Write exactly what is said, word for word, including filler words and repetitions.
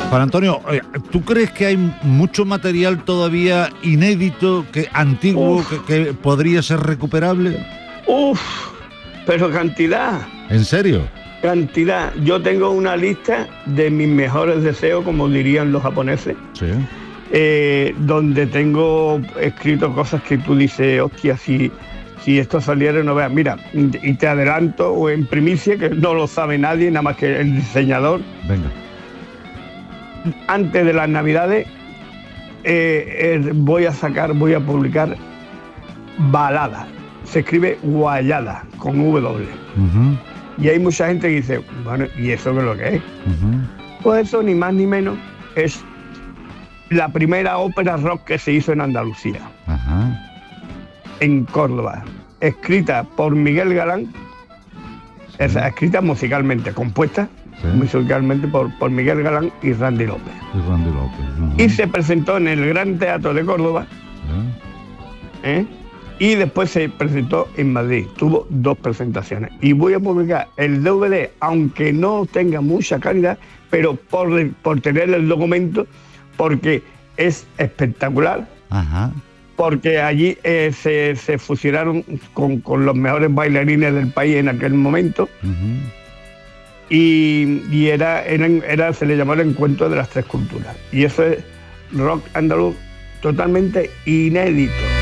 Juan Antonio, ¿tú crees que hay mucho material todavía inédito, que antiguo, que, que podría ser recuperable? Uf, pero cantidad. ¿En serio? Cantidad. Yo tengo una lista de mis mejores deseos, como dirían los japoneses. Sí. Eh, donde tengo escrito cosas que tú dices, hostia, si, si esto saliera, no veas. Mira, y te adelanto, o en primicia, que no lo sabe nadie, nada más que el diseñador. Venga. Antes de las Navidades eh, eh, voy a sacar, voy a publicar balada. Se escribe guayada, con W. Uh-huh. Y hay mucha gente que dice, bueno, ¿y eso qué es lo que es? Uh-huh. Pues eso, ni más ni menos, es la primera ópera rock que se hizo en Andalucía. Uh-huh. En Córdoba. Escrita por Miguel Galán, sí. Es, escrita musicalmente, compuesta sí. musicalmente por, por Miguel Galán y Randy López. Y Randy López. Uh-huh. Y se presentó en el Gran Teatro de Córdoba. Sí. ¿eh? Y después se presentó en Madrid. Tuvo dos presentaciones. Y voy a publicar el D V D, aunque no tenga mucha calidad, pero por, por tener el documento, porque es espectacular. Ajá. Porque allí eh, se, se fusionaron con, con los mejores bailarines del país en aquel momento. Uh-huh. Y, y era, era, era, se le llamó el encuentro de las tres culturas. Y eso es rock andaluz totalmente inédito.